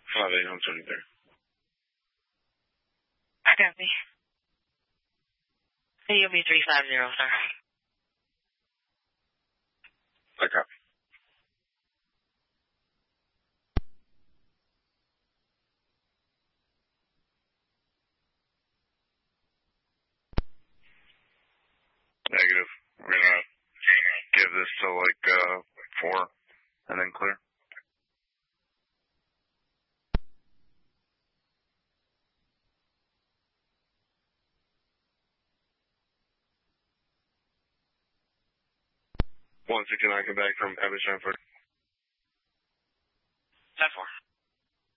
5823. I copy. COB 350, sir. I copy. Negative. We're gonna give this to like 4 and then clear. Once again, I come back from Evans Stanford. 10-4.